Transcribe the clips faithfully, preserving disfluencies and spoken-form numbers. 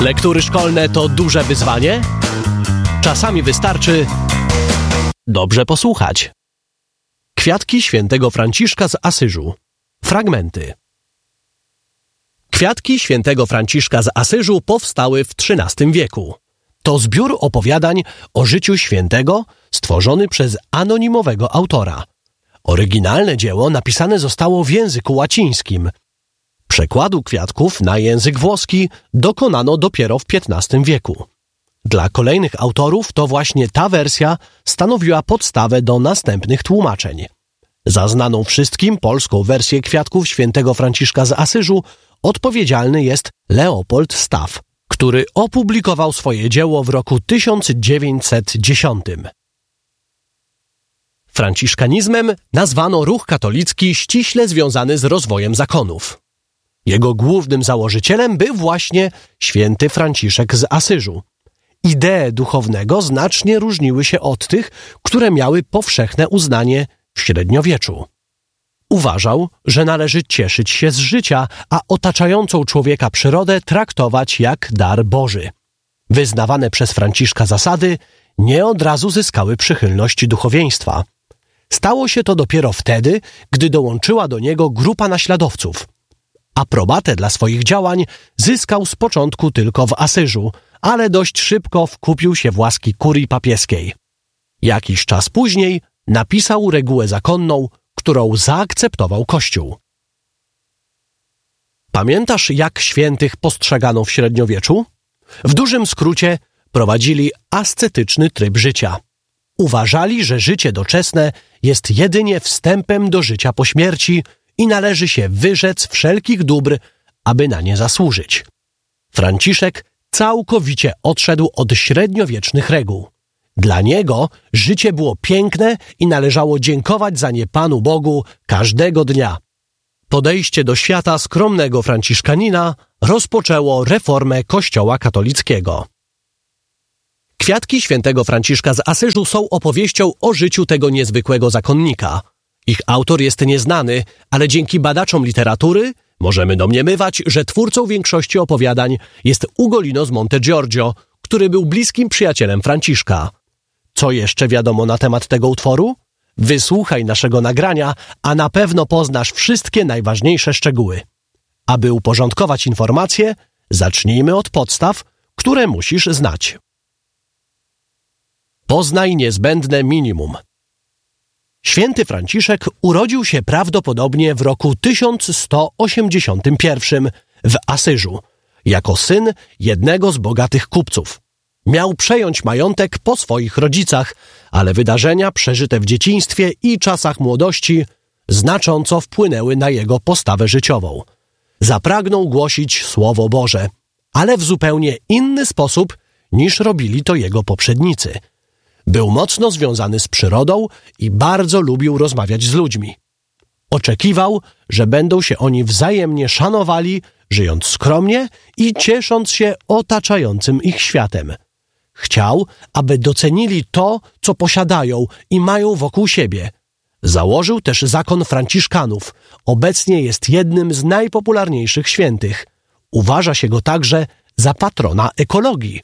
Lektury szkolne to duże wyzwanie? Czasami wystarczy dobrze posłuchać. Kwiatki świętego Franciszka z Asyżu. Fragmenty. Kwiatki świętego Franciszka z Asyżu powstały w trzynastym wieku. To zbiór opowiadań o życiu świętego stworzony przez anonimowego autora. Oryginalne dzieło napisane zostało w języku łacińskim. Przekładu kwiatków na język włoski dokonano dopiero w piętnastym wieku. Dla kolejnych autorów to właśnie ta wersja stanowiła podstawę do następnych tłumaczeń. Za znaną wszystkim polską wersję kwiatków świętego Franciszka z Asyżu odpowiedzialny jest Leopold Staff, który opublikował swoje dzieło w roku tysiąc dziewięćset dziesiątym. Franciszkanizmem nazwano ruch katolicki ściśle związany z rozwojem zakonów. Jego głównym założycielem był właśnie święty Franciszek z Asyżu. Idee duchownego znacznie różniły się od tych, które miały powszechne uznanie w średniowieczu. Uważał, że należy cieszyć się z życia, a otaczającą człowieka przyrodę traktować jak dar Boży. Wyznawane przez Franciszka zasady nie od razu zyskały przychylność duchowieństwa. Stało się to dopiero wtedy, gdy dołączyła do niego grupa naśladowców. Aprobatę dla swoich działań zyskał z początku tylko w Asyżu, ale dość szybko wkupił się w łaski kurii papieskiej. Jakiś czas później napisał regułę zakonną, którą zaakceptował Kościół. Pamiętasz, jak świętych postrzegano w średniowieczu? W dużym skrócie prowadzili ascetyczny tryb życia. Uważali, że życie doczesne jest jedynie wstępem do życia po śmierci i należy się wyrzec wszelkich dóbr, aby na nie zasłużyć. Franciszek całkowicie odszedł od średniowiecznych reguł. Dla niego życie było piękne i należało dziękować za nie Panu Bogu każdego dnia. Podejście do świata skromnego franciszkanina rozpoczęło reformę Kościoła katolickiego. Kwiatki świętego Franciszka z Asyżu są opowieścią o życiu tego niezwykłego zakonnika. Ich autor jest nieznany, ale dzięki badaczom literatury możemy domniemywać, że twórcą większości opowiadań jest Ugolino z Monte Giorgio, który był bliskim przyjacielem Franciszka. Co jeszcze wiadomo na temat tego utworu? Wysłuchaj naszego nagrania, a na pewno poznasz wszystkie najważniejsze szczegóły. Aby uporządkować informacje, zacznijmy od podstaw, które musisz znać. Poznaj niezbędne minimum. Święty Franciszek urodził się prawdopodobnie w roku tysiąc sto osiemdziesiątym pierwszym w Asyżu, jako syn jednego z bogatych kupców. Miał przejąć majątek po swoich rodzicach, ale wydarzenia przeżyte w dzieciństwie i czasach młodości znacząco wpłynęły na jego postawę życiową. Zapragnął głosić Słowo Boże, ale w zupełnie inny sposób niż robili to jego poprzednicy. Był mocno związany z przyrodą i bardzo lubił rozmawiać z ludźmi. Oczekiwał, że będą się oni wzajemnie szanowali, żyjąc skromnie i ciesząc się otaczającym ich światem. Chciał, aby docenili to, co posiadają i mają wokół siebie. Założył też zakon franciszkanów. Obecnie jest jednym z najpopularniejszych świętych. Uważa się go także za patrona ekologii.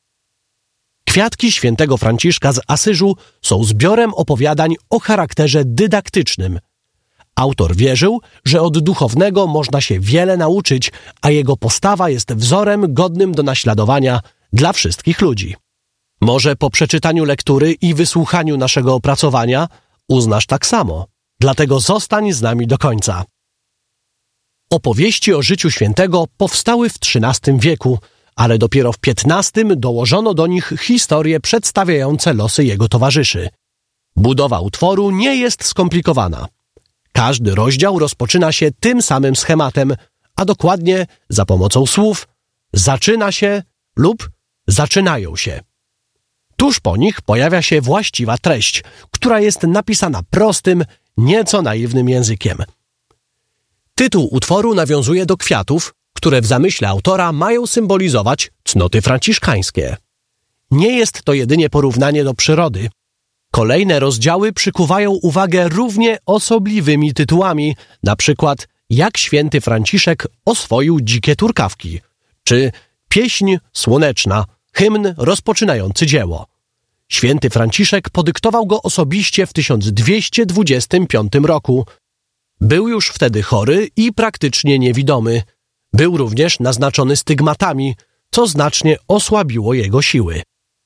Kwiatki świętego Franciszka z Asyżu są zbiorem opowiadań o charakterze dydaktycznym. Autor wierzył, że od duchownego można się wiele nauczyć, a jego postawa jest wzorem godnym do naśladowania dla wszystkich ludzi. Może po przeczytaniu lektury i wysłuchaniu naszego opracowania uznasz tak samo. Dlatego zostań z nami do końca. Opowieści o życiu świętego powstały w trzynastym wieku, ale dopiero w piętnastym dołożono do nich historie przedstawiające losy jego towarzyszy. Budowa utworu nie jest skomplikowana. Każdy rozdział rozpoczyna się tym samym schematem, a dokładnie za pomocą słów zaczyna się lub zaczynają się. Tuż po nich pojawia się właściwa treść, która jest napisana prostym, nieco naiwnym językiem. Tytuł utworu nawiązuje do kwiatów, które w zamyśle autora mają symbolizować cnoty franciszkańskie. Nie jest to jedynie porównanie do przyrody. Kolejne rozdziały przykuwają uwagę równie osobliwymi tytułami, na przykład jak święty Franciszek oswoił dzikie turkawki, czy Pieśń słoneczna, hymn rozpoczynający dzieło. Święty Franciszek podyktował go osobiście w tysiąc dwieście dwudziestym piątym roku. Był już wtedy chory i praktycznie niewidomy. Był również naznaczony stygmatami, co znacznie osłabiło jego siły.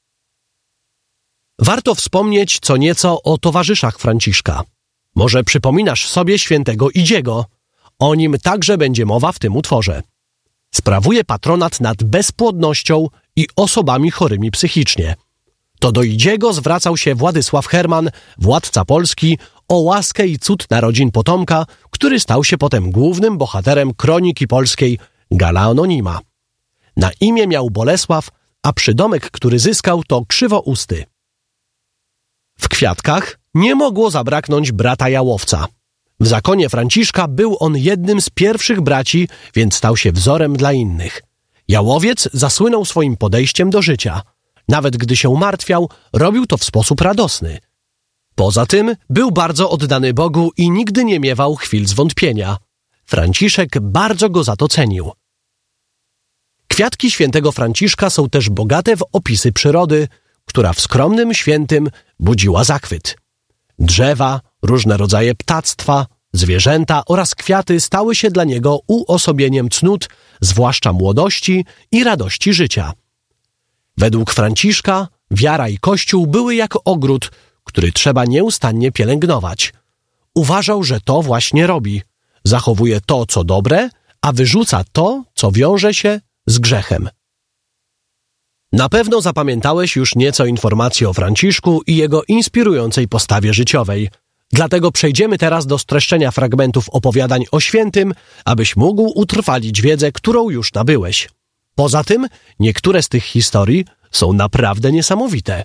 Warto wspomnieć co nieco o towarzyszach Franciszka. Może przypominasz sobie świętego Idziego. O nim także będzie mowa w tym utworze. Sprawuje patronat nad bezpłodnością i osobami chorymi psychicznie. To do Idziego zwracał się Władysław Herman, władca Polski, o łaskę i cud narodzin potomka, który stał się potem głównym bohaterem kroniki polskiej Gala Anonima. Na imię miał Bolesław, a przydomek, który zyskał, to Krzywousty. W Kwiatkach nie mogło zabraknąć brata Jałowca. W zakonie Franciszka był on jednym z pierwszych braci, więc stał się wzorem dla innych. Jałowiec zasłynął swoim podejściem do życia. Nawet gdy się umartwiał, robił to w sposób radosny. Poza tym był bardzo oddany Bogu i nigdy nie miewał chwil zwątpienia. Franciszek bardzo go za to cenił. Kwiatki świętego Franciszka są też bogate w opisy przyrody, która w skromnym świętym budziła zachwyt. Drzewa, różne rodzaje ptactwa, zwierzęta oraz kwiaty stały się dla niego uosobieniem cnót, zwłaszcza młodości i radości życia. Według Franciszka wiara i Kościół były jak ogród, który trzeba nieustannie pielęgnować. Uważał, że to właśnie robi. Zachowuje to, co dobre, a wyrzuca to, co wiąże się z grzechem. Na pewno zapamiętałeś już nieco informacji o Franciszku i jego inspirującej postawie życiowej. Dlatego przejdziemy teraz do streszczenia fragmentów opowiadań o świętym, abyś mógł utrwalić wiedzę, którą już nabyłeś. Poza tym niektóre z tych historii są naprawdę niesamowite.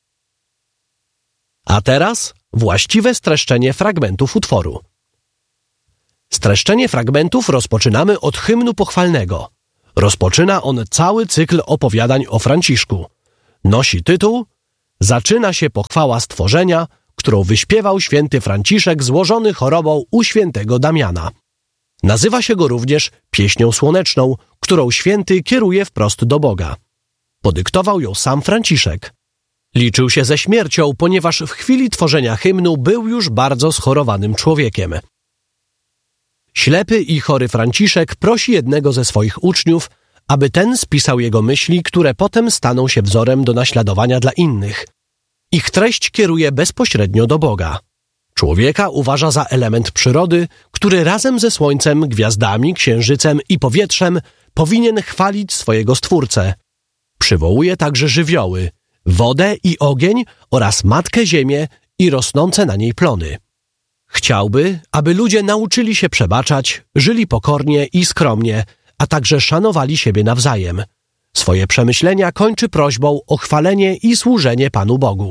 A teraz właściwe streszczenie fragmentów utworu. Streszczenie fragmentów rozpoczynamy od hymnu pochwalnego. Rozpoczyna on cały cykl opowiadań o Franciszku. Nosi tytuł Zaczyna się pochwała stworzenia, którą wyśpiewał święty Franciszek złożony chorobą u świętego Damiana. Nazywa się go również pieśnią słoneczną, którą święty kieruje wprost do Boga. Podyktował ją sam Franciszek. Liczył się ze śmiercią, ponieważ w chwili tworzenia hymnu był już bardzo schorowanym człowiekiem. Ślepy i chory Franciszek prosi jednego ze swoich uczniów, aby ten spisał jego myśli, które potem staną się wzorem do naśladowania dla innych. Ich treść kieruje bezpośrednio do Boga. Człowieka uważa za element przyrody, który razem ze słońcem, gwiazdami, księżycem i powietrzem powinien chwalić swojego Stwórcę. Przywołuje także żywioły, wodę i ogień oraz Matkę Ziemię i rosnące na niej plony. Chciałby, aby ludzie nauczyli się przebaczać, żyli pokornie i skromnie, a także szanowali siebie nawzajem. Swoje przemyślenia kończy prośbą o chwalenie i służenie Panu Bogu.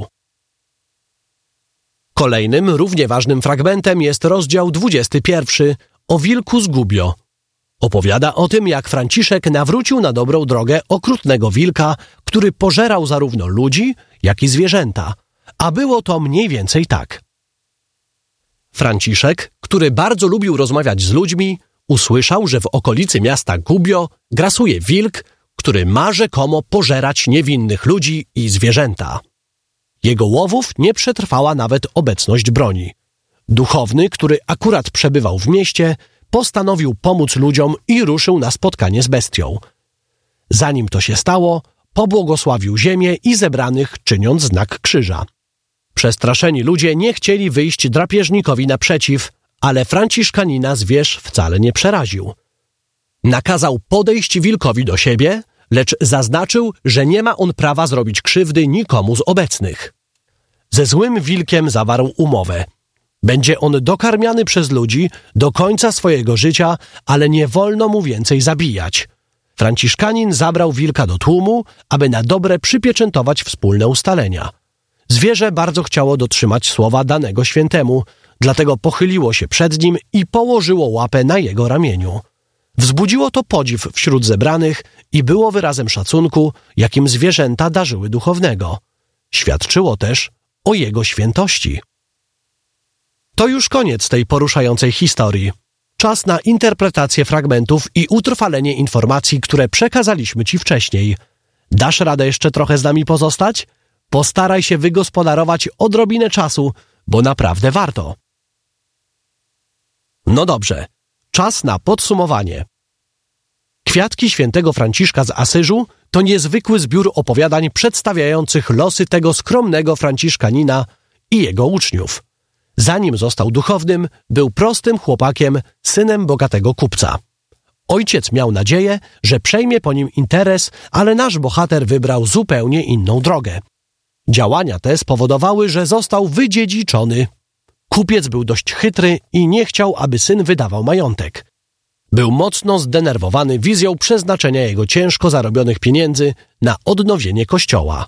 Kolejnym, równie ważnym fragmentem jest rozdział dwudziesty pierwszy o wilku z Gubbio. Opowiada o tym, jak Franciszek nawrócił na dobrą drogę okrutnego wilka, który pożerał zarówno ludzi, jak i zwierzęta, a było to mniej więcej tak. Franciszek, który bardzo lubił rozmawiać z ludźmi, usłyszał, że w okolicy miasta Gubbio grasuje wilk, który ma rzekomo pożerać niewinnych ludzi i zwierzęta. Jego łowów nie przetrwała nawet obecność broni. Duchowny, który akurat przebywał w mieście, postanowił pomóc ludziom i ruszył na spotkanie z bestią. Zanim to się stało, pobłogosławił ziemię i zebranych, czyniąc znak krzyża. Przestraszeni ludzie nie chcieli wyjść drapieżnikowi naprzeciw, ale Franciszkanina zwierz wcale nie przeraził. Nakazał podejść wilkowi do siebie, lecz zaznaczył, że nie ma on prawa zrobić krzywdy nikomu z obecnych. Ze złym wilkiem zawarł umowę. Będzie on dokarmiany przez ludzi do końca swojego życia, ale nie wolno mu więcej zabijać. Franciszkanin zabrał wilka do tłumu, aby na dobre przypieczętować wspólne ustalenia. Zwierzę bardzo chciało dotrzymać słowa danego świętemu, dlatego pochyliło się przed nim i położyło łapę na jego ramieniu. Wzbudziło to podziw wśród zebranych i było wyrazem szacunku, jakim zwierzęta darzyły duchownego. Świadczyło też o jego świętości. To już koniec tej poruszającej historii. czas na interpretację fragmentów i utrwalenie informacji, które przekazaliśmy Ci wcześniej. Dasz radę jeszcze trochę z nami pozostać? Postaraj się wygospodarować odrobinę czasu, bo naprawdę warto. No dobrze, czas na podsumowanie. Kwiatki świętego Franciszka z Asyżu to niezwykły zbiór opowiadań przedstawiających losy tego skromnego franciszkanina i jego uczniów. Zanim został duchownym, był prostym chłopakiem, synem bogatego kupca. Ojciec miał nadzieję, że przejmie po nim interes, ale nasz bohater wybrał zupełnie inną drogę. Działania te spowodowały, że został wydziedziczony. Kupiec był dość chytry i nie chciał, aby syn wydawał majątek. Był mocno zdenerwowany wizją przeznaczenia jego ciężko zarobionych pieniędzy na odnowienie kościoła.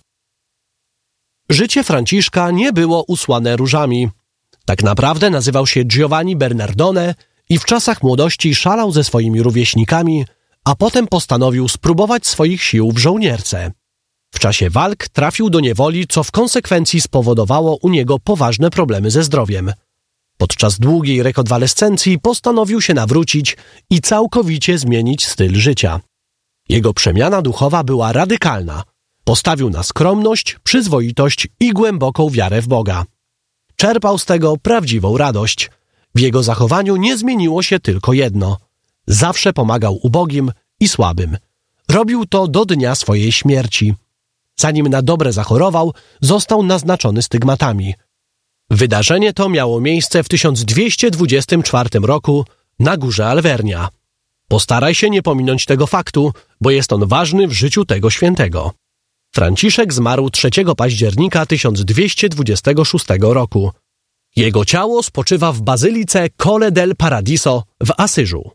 Życie Franciszka nie było usłane różami. Tak naprawdę nazywał się Giovanni Bernardone i w czasach młodości szalał ze swoimi rówieśnikami, a potem postanowił spróbować swoich sił w żołnierce. W czasie walk trafił do niewoli, co w konsekwencji spowodowało u niego poważne problemy ze zdrowiem. Podczas długiej rekonwalescencji postanowił się nawrócić i całkowicie zmienić styl życia. Jego przemiana duchowa była radykalna. Postawił na skromność, przyzwoitość i głęboką wiarę w Boga. Czerpał z tego prawdziwą radość. W jego zachowaniu nie zmieniło się tylko jedno. Zawsze pomagał ubogim i słabym. Robił to do dnia swojej śmierci. Zanim na dobre zachorował, został naznaczony stygmatami. Wydarzenie to miało miejsce w tysiąc dwieście dwudziestym czwartym roku na górze Alvernia. Postaraj się nie pominąć tego faktu, bo jest on ważny w życiu tego świętego. Franciszek zmarł trzeciego października tysiąc dwieście dwudziestego szóstego roku. Jego ciało spoczywa w bazylice Colle del Paradiso w Asyżu.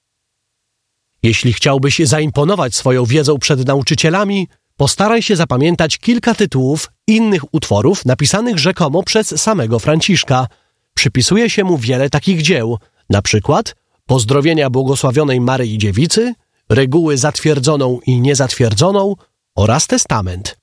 Jeśli chciałbyś zaimponować swoją wiedzą przed nauczycielami, postaraj się zapamiętać kilka tytułów innych utworów napisanych rzekomo przez samego Franciszka. Przypisuje się mu wiele takich dzieł, na przykład Pozdrowienia błogosławionej Maryi Dziewicy, Reguły zatwierdzoną i niezatwierdzoną oraz Testament.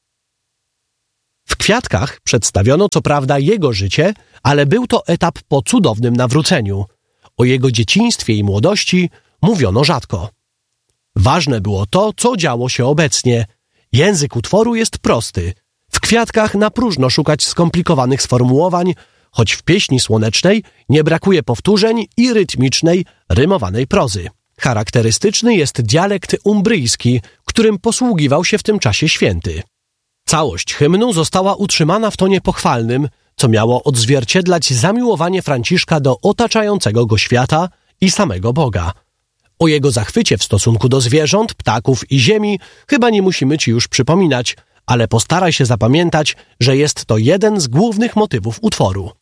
W Kwiatkach przedstawiono co prawda jego życie, ale był to etap po cudownym nawróceniu. O jego dzieciństwie i młodości mówiono rzadko. Ważne było to, co działo się obecnie. Język utworu jest prosty. W Kwiatkach na próżno szukać skomplikowanych sformułowań, choć w Pieśni Słonecznej nie brakuje powtórzeń i rytmicznej, rymowanej prozy. Charakterystyczny jest dialekt umbryjski, którym posługiwał się w tym czasie święty. Całość hymnu została utrzymana w tonie pochwalnym, co miało odzwierciedlać zamiłowanie Franciszka do otaczającego go świata i samego Boga. O jego zachwycie w stosunku do zwierząt, ptaków i ziemi chyba nie musimy ci już przypominać, ale postaraj się zapamiętać, że jest to jeden z głównych motywów utworu.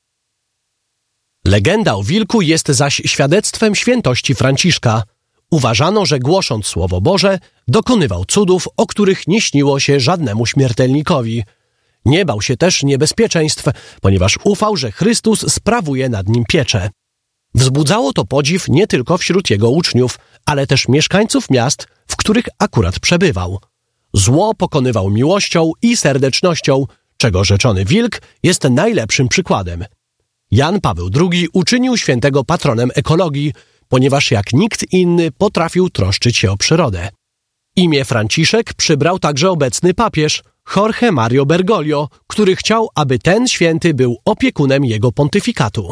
Legenda o wilku jest zaś świadectwem świętości Franciszka. Uważano, że głosząc Słowo Boże, dokonywał cudów, o których nie śniło się żadnemu śmiertelnikowi. Nie bał się też niebezpieczeństw, ponieważ ufał, że Chrystus sprawuje nad nim pieczę. Wzbudzało to podziw nie tylko wśród jego uczniów, ale też mieszkańców miast, w których akurat przebywał. Zło pokonywał miłością i serdecznością, czego rzeczony wilk jest najlepszym przykładem. Jan Paweł drugi uczynił świętego patronem ekologii, ponieważ jak nikt inny potrafił troszczyć się o przyrodę. Imię Franciszek przybrał także obecny papież Jorge Mario Bergoglio, który chciał, aby ten święty był opiekunem jego pontyfikatu.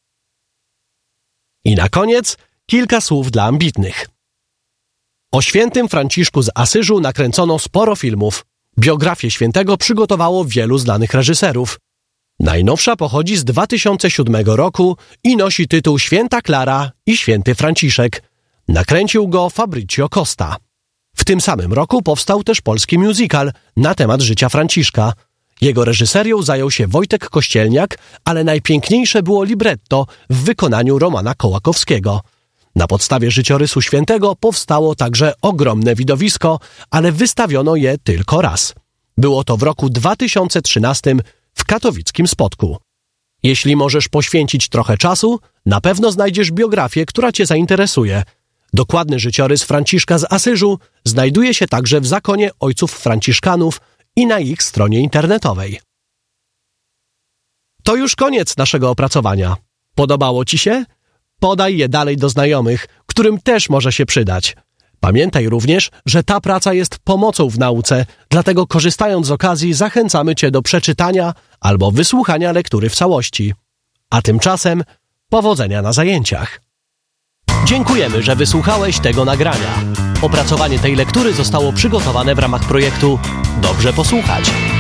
I na koniec kilka słów dla ambitnych. O świętym Franciszku z Asyżu nakręcono sporo filmów. Biografię świętego przygotowało wielu znanych reżyserów. Najnowsza pochodzi z dwa tysiące siódmego roku i nosi tytuł Święta Klara i Święty Franciszek. Nakręcił go Fabrizio Costa. W tym samym roku powstał też polski musical na temat życia Franciszka. Jego reżyserią zajął się Wojtek Kościelniak, ale najpiękniejsze było libretto w wykonaniu Romana Kołakowskiego. Na podstawie życiorysu świętego powstało także ogromne widowisko, ale wystawiono je tylko raz. Było to w roku dwa tysiące trzynastym w katowickim Spodku. Jeśli możesz poświęcić trochę czasu, na pewno znajdziesz biografię, która cię zainteresuje. Dokładny życiorys Franciszka z Asyżu znajduje się także w zakonie ojców franciszkanów i na ich stronie internetowej. To już koniec naszego opracowania. Podobało ci się? Podaj je dalej do znajomych, którym też może się przydać. Pamiętaj również, że ta praca jest pomocą w nauce, dlatego korzystając z okazji zachęcamy Cię do przeczytania albo wysłuchania lektury w całości. A tymczasem powodzenia na zajęciach. Dziękujemy, że wysłuchałeś tego nagrania. Opracowanie tej lektury zostało przygotowane w ramach projektu Dobrze posłuchać.